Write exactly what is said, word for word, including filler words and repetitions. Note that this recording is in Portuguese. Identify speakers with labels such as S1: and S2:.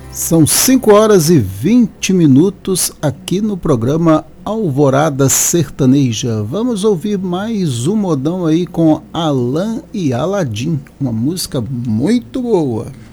S1: São cinco horas e vinte minutos aqui no programa Alvorada Sertaneja. Vamos ouvir mais um modão aí com Alan e Aladim, uma música muito boa.